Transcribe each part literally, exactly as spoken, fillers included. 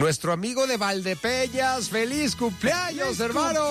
Nuestro amigo de Valdepeñas, ¡feliz cumpleaños, ¡Feliz hermano!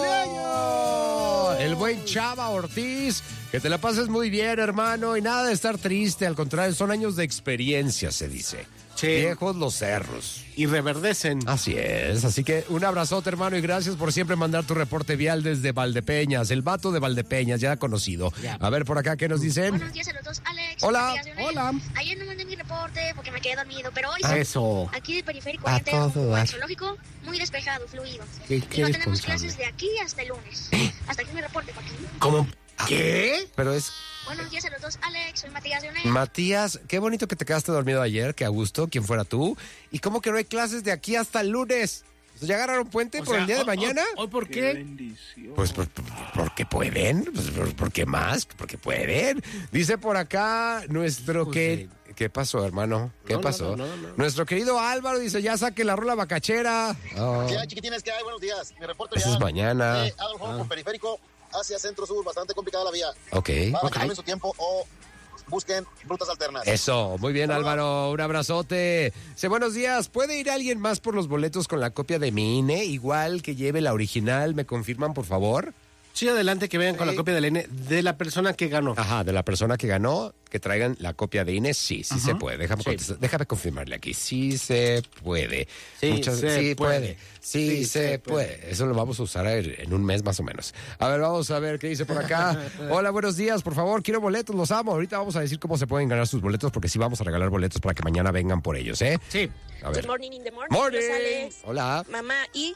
Cumpleaños! El buen Chava Ortiz, que te la pases muy bien, hermano, y nada de estar triste, al contrario, son años de experiencia, se dice. Sí. Viejos los cerros. Y reverdecen. Así es, así que un abrazote, hermano, y gracias por siempre mandar tu reporte vial desde Valdepeñas, el vato de Valdepeñas, ya conocido. Ya. A ver, por acá, ¿qué nos dicen? Buenos días a los dos, Alex. Hola. Hola. Ayer no mandé mi reporte porque me quedé dormido, pero hoy sí. Eso. Aquí del periférico a todo un zoológico muy despejado, fluido. ¿Qué, y qué no tenemos clases de aquí hasta el lunes. ¿Eh? Hasta aquí mi reporte, Joaquín. ¿Cómo? ¿Qué? Pero es... Buenos días a los dos, Alex. Soy Matías de Uned. Matías, qué bonito que te quedaste dormido ayer, qué a gusto, quien fuera tú. ¿Y cómo que no hay clases de aquí hasta el lunes? ¿Ya agarraron puente o por sea, el día de mañana? ¿Hoy por qué? qué pues por, por, porque pueden, pues por, porque más, porque pueden. Dice por acá nuestro pues que... Sí. ¿Qué pasó, hermano? ¿Qué no, pasó? No, no, no, no. Nuestro querido Álvaro dice, ya saque la rola bacachera. Oh. ¿Qué hay, chiquitines? ¿Qué hay? Buenos días. Mi reporte Eso ya es mañana. De Adolfo ah. por periférico hacia centro-sur, bastante complicada la vía. Ok. Para okay. que tomen su tiempo o busquen rutas alternas. Eso, muy bien, Álvaro, un abrazote. Dice, buenos días, ¿puede ir alguien más por los boletos con la copia de mi I N E? Igual que lleve la original, ¿me confirman, por favor? Sí, adelante, que vengan sí. con la copia del I N E de la persona que ganó. Ajá, de la persona que ganó, que traigan la copia de I N E, sí, sí uh-huh. se puede. Déjame, sí. déjame confirmarle aquí, sí se puede. Sí, Muchas, se sí puede. puede. Sí, sí se, se puede. puede. Eso lo vamos a usar en un mes más o menos. A ver, vamos a ver qué dice por acá. Hola, buenos días, por favor, quiero boletos, los amo. Ahorita vamos a decir cómo se pueden ganar sus boletos, porque sí vamos a regalar boletos para que mañana vengan por ellos, ¿eh? Sí. A ver. Good morning in the morning. Morning. Hola. Mamá y...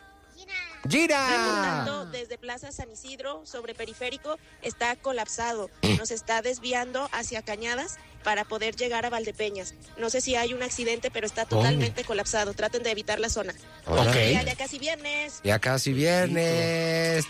¡Gira! Reportando desde Plaza San Isidro sobre periférico, está colapsado. Nos está desviando hacia Cañadas para poder llegar a Valdepeñas. No sé si hay un accidente, pero está totalmente oh. colapsado. Traten de evitar la zona. Ok. Ya, ya casi viernes. Ya casi viernes.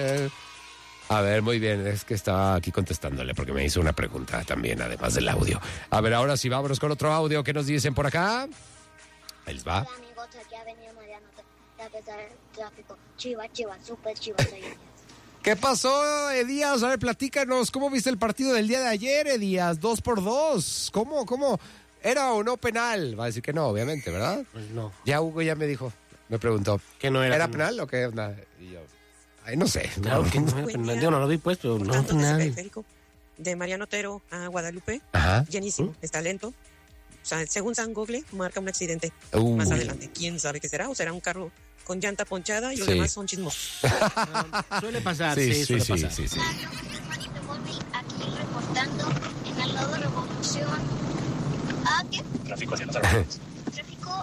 A ver, muy bien. Es que estaba aquí contestándole porque me hizo una pregunta también, además del audio. A ver, ahora sí, vámonos con otro audio. ¿Qué nos dicen por acá? Ahí les va. Hola, amigos. Aquí ha venido Mariano. A pesar del tráfico, Chivas, Chivas, super Chivas. ¿Qué pasó, Edías? A ver, platícanos, ¿cómo viste el partido del día de ayer, Edías? Dos por dos. ¿Cómo, cómo? ¿Era o no penal? Va a decir que no, obviamente, ¿verdad? Pues no. Ya Hugo ya me dijo, me preguntó. ¿Que no era? ¿Era penal, penal o qué? No, y yo, ay, no sé. Claro no, que no era penal. Yo no lo vi, pues, pero no penal. De Mariano Otero a Guadalupe. Ajá. Llenísimo, ¿Mm? Está lento. O sea, según San Google, marca un accidente. Uh. Más adelante. ¿Quién sabe qué será? ¿O será un carro con llanta ponchada y los sí. demás son chismosos? um, suele pasar, sí, sí, sí, suele sí, pasar. sí, sí, sí. Aquí reportando en el lado de Revolución. ¿Ah, qué? Tráfico hacia los árboles. Tráfico.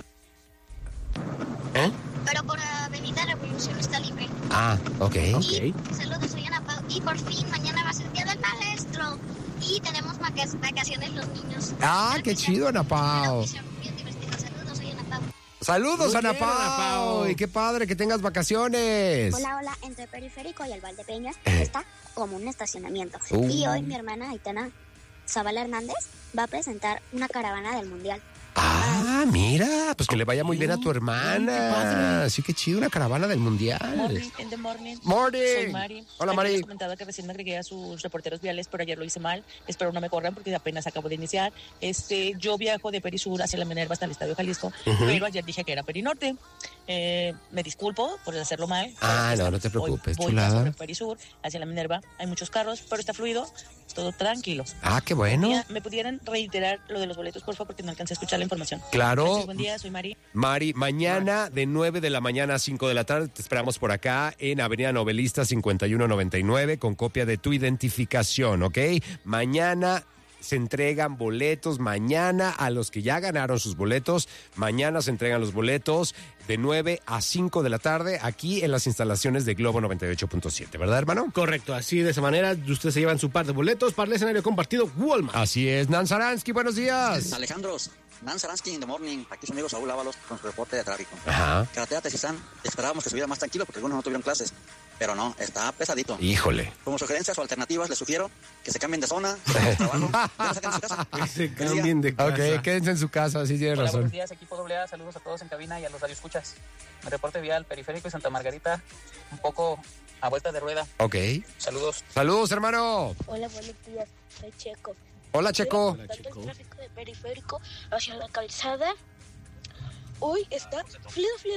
¿Eh? Pero por Avenida Revolución está libre. Ah, ok. Y okay. saludos, soy Ana Pau. Y por fin, mañana va a ser Día del Maestro. Y tenemos vacaciones los niños. Ah, qué chido, Ana Pau. Saludos, soy Ana Pau. Saludos, Ana bien, Pau. Ana Pau. Y qué padre que tengas vacaciones. Hola, hola. Entre el periférico y el Valdepeñas Eh. está como un estacionamiento. Uh. Y hoy mi hermana Aitana Zavala Hernández va a presentar una caravana del Mundial. Ah, mira, pues que le vaya muy bien a tu hermana. Así que chido, una caravana del mundial. Morning, in the morning. Morning. Soy Mari. Hola, Aquí Mari. les comentaba que recién me agregué a sus reporteros viales, pero ayer lo hice mal. Espero no me corran porque apenas acabo de iniciar. Este, yo viajo de Perisur hacia la Minerva hasta el Estadio Jalisco, uh-huh. pero ayer dije que era Perinorte. Eh, me disculpo por hacerlo mal. Ah, no, no te preocupes, voy chulada. Sobre Perisur hacia la Minerva. Hay muchos carros, pero está fluido. Todo tranquilo. Ah, qué bueno. Mira, ¿me pudieran reiterar lo de los boletos, por favor? Porque no alcancé a escuchar la información. Claro. Gracias, buen día, soy Mari. Mari, mañana de nueve de la mañana a cinco de la tarde te esperamos por acá en Avenida Novelista cincuenta y uno noventa y nueve con copia de tu identificación, ¿ok? Mañana se entregan boletos, mañana a los que ya ganaron sus boletos, mañana se entregan los boletos de nueve a cinco de la tarde aquí en las instalaciones de Globo noventa y ocho punto siete, ¿verdad, hermano? Correcto, así de esa manera ustedes se llevan su par de boletos para el escenario compartido Walmart. Así es, Nan Saransky, buenos días. Alejandros, Nan Saransky in the morning, aquí su amigo Saúl Ábalos con su reporte de tráfico. Ajá. Carretera Tezistán, esperábamos que estuviera más tranquilo porque algunos no tuvieron clases, pero no, está pesadito. Híjole. Como sugerencias o alternativas les sugiero que se cambien de zona, de trabajo, ya no se queden en su casa. Que se cambien de casa. Ok, quédense en su casa, sí tiene Hola, razón. buenos días, equipo doble A, saludos a todos en cabina y a los radioescuchas. Mi reporte vial, periférico y Santa Margarita, un poco a vuelta de rueda. Ok. Saludos. Saludos, hermano. Hola, buenos días, soy Checo. Hola, Checo. Hola, Checo. El tráfico de periférico hacia la calzada hoy está fluido, fluido.